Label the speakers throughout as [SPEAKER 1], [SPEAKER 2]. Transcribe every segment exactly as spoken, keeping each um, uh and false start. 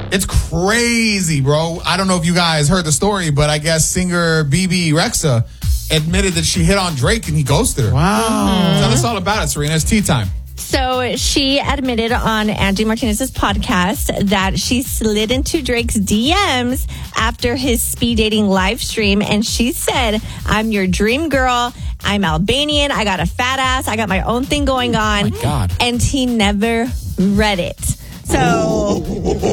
[SPEAKER 1] It's crazy, bro. I don't know if you guys heard the story, but I guess singer B B Rexha admitted that she hit on Drake and he ghosted her.
[SPEAKER 2] Wow.
[SPEAKER 1] Mm-hmm. Tell us all about it, Serena. It's tea time.
[SPEAKER 3] So she admitted on Angie Martinez's podcast that she slid into Drake's D Ms after his speed dating live stream. And she said, I'm your dream girl. I'm Albanian. I got a fat ass. I got my own thing going on.
[SPEAKER 2] Oh my God.
[SPEAKER 3] And he never read it. So,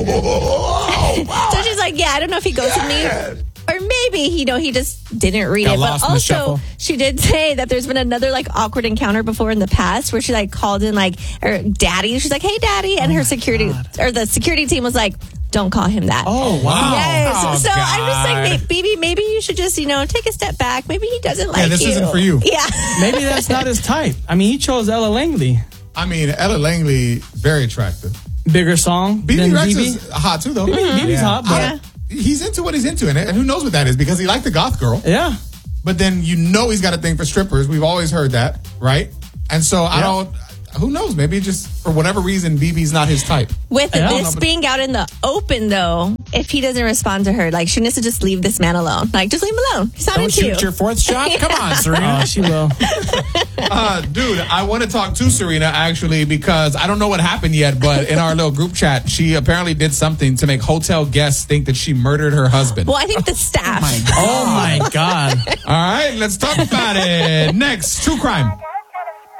[SPEAKER 3] so she's like, yeah, I don't know if he ghosted me. Or maybe, you know, he just didn't read
[SPEAKER 2] Got
[SPEAKER 3] it.
[SPEAKER 2] lost
[SPEAKER 3] But
[SPEAKER 2] in the
[SPEAKER 3] also,
[SPEAKER 2] shuffle.
[SPEAKER 3] she did say that there's been another, like, awkward encounter before in the past where she, like, called in, like, her daddy. She's like, hey, daddy. And
[SPEAKER 2] Oh
[SPEAKER 3] her security,
[SPEAKER 2] God.
[SPEAKER 3] or the security team was like, don't call him that.
[SPEAKER 2] Oh, wow.
[SPEAKER 3] Yes.
[SPEAKER 1] Oh,
[SPEAKER 3] so I'm just
[SPEAKER 1] God.
[SPEAKER 3] like, baby, maybe you should just, you know, take a step back. Maybe he doesn't like
[SPEAKER 1] Yeah, this
[SPEAKER 3] you.
[SPEAKER 1] isn't for you.
[SPEAKER 3] Yeah.
[SPEAKER 2] Maybe that's not his type. I mean, he chose Ella Langley.
[SPEAKER 1] I mean, Ella Langley, very attractive.
[SPEAKER 2] Bigger song
[SPEAKER 1] B B
[SPEAKER 2] than
[SPEAKER 1] Rex
[SPEAKER 2] B B.
[SPEAKER 1] is hot too, though.
[SPEAKER 2] B B's
[SPEAKER 1] Yeah.
[SPEAKER 2] hot, but
[SPEAKER 3] Yeah.
[SPEAKER 1] He's into what he's into, and, and who knows what that is because he liked the goth girl.
[SPEAKER 2] yeah.
[SPEAKER 1] But then you know he's got a thing for strippers. We've always heard that, right? And so I
[SPEAKER 2] Yeah.
[SPEAKER 1] don't. Who knows? Maybe just for whatever reason, B B's not his type.
[SPEAKER 3] With
[SPEAKER 2] Yeah.
[SPEAKER 3] this being out in the open, though, if he doesn't respond to her, like, she needs to just leave this man alone. Like, just leave him alone. He's not
[SPEAKER 1] Don't
[SPEAKER 3] into you.
[SPEAKER 1] shoot your fourth shot. Come on, Serena.
[SPEAKER 2] Oh, she will.
[SPEAKER 1] Uh, dude, I want to talk to Serena actually because I don't know what happened yet, but in our little group chat, she apparently did something to make hotel guests think that she murdered her husband.
[SPEAKER 3] Well, I think the staff.
[SPEAKER 2] Oh, my God.
[SPEAKER 1] All right, let's talk about it. Next, true crime.